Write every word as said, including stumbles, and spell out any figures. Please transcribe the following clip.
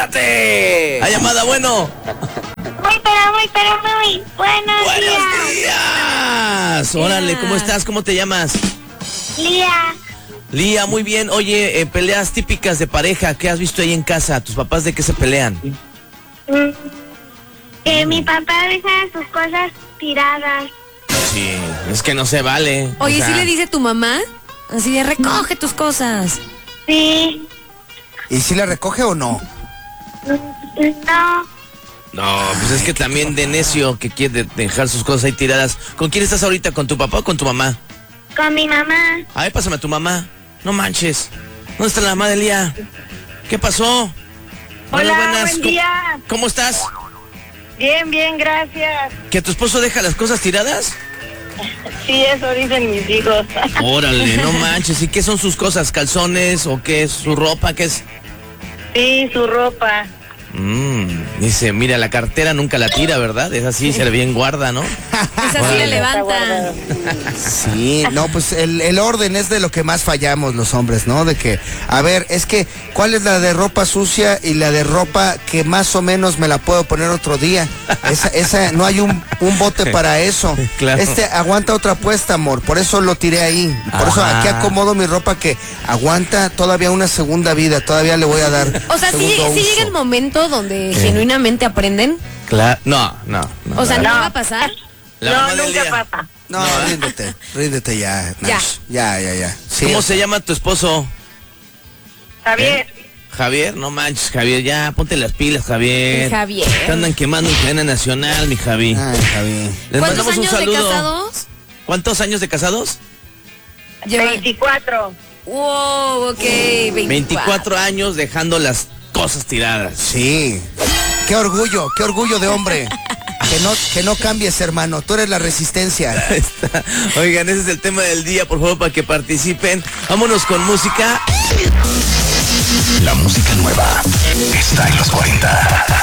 ¡Adelante! La llamada, bueno. Muy, pero muy, pero muy buenos, ¡Buenos días. días! Órale, ¿cómo estás? ¿Cómo te llamas? Lía, Lía, muy bien. Oye, eh, peleas típicas de pareja. ¿Qué has visto ahí en casa? ¿Tus papás de qué se pelean? mm, que mi papá deja sus cosas tiradas. Sí, es que no se vale. Oye, o sea, ¿sí le dice tu mamá? Así de recoge tus cosas. Sí, ¿Y si la recoge o no? mm, no, No, pues es que también de necio que quiere dejar sus cosas ahí tiradas. ¿Con quién estás ahorita? ¿Con tu papá o con tu mamá? con mi mamá. A ver, pásame a tu mamá. No manches. ¿Dónde está la mamá de Lía? ¿Qué pasó? Buenas, Hola, buenas. buen ¿Cómo- día. ¿Cómo estás? Bien, bien, gracias. ¿Que tu esposo deja las cosas tiradas? Sí, eso dicen mis hijos. Órale, no manches. ¿Y qué son sus cosas? ¿Calzones o qué es? ¿Su ropa? ¿Qué es? Sí, su ropa. Mmm, dice, mira, la cartera nunca la tira, ¿verdad? Es así, se la bien guarda, ¿no? Esa sí le levanta. Sí, no, pues el, el orden es de lo que más fallamos los hombres, ¿no? De que, a ver, es que, ¿cuál es la de ropa sucia y la de ropa que más o menos me la puedo poner otro día? Esa, esa, no hay un, un bote para eso. Claro. Este aguanta otra apuesta, amor, por eso lo tiré ahí. Por eso Ajá. aquí acomodo mi ropa que aguanta todavía una segunda vida, todavía le voy a dar. O sea, sí, segundo sí uso. llega el momento donde genuinamente aprenden. Claro. No, no. no O sea, ¿no No. va a pasar? La no, mamá de nunca Lía. pasa. No, ríndete, ríndete ya, Ya. Nash. Ya, ya, ya. Sí, ¿Cómo se llama tu esposo? Javier, Javier, no manches, Javier, ya, ponte las pilas, Javier. Javier. Te andan quemando en cadena nacional, mi Javi. Ay, Javi. Les ¿Cuántos mandamos un años de saludo. casados? ¿Cuántos años de casados? Llevan- veinticuatro. Wow, ok, veinticuatro. veinticuatro años dejando las cosas tiradas. Sí. Qué orgullo, qué orgullo de hombre. Que no, que no cambies, hermano. Tú eres la resistencia. Ahí está. Oigan, ese es el tema del día, por favor, para que participen. Vámonos con música. La música nueva está en los cuarenta.